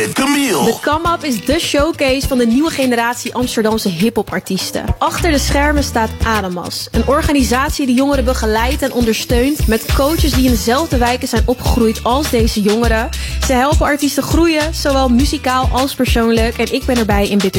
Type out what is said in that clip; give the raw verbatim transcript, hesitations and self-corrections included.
met Camille. De Come Up is de showcase van de nieuwe generatie Amsterdamse hip-hop-artiesten. Achter de schermen staat Adamas, een organisatie die jongeren begeleidt en ondersteunt met coaches die in dezelfde wijken zijn opgegroeid als deze jongeren. Ze helpen artiesten groeien, zowel muzikaal als persoonlijk. En ik ben erbij in dit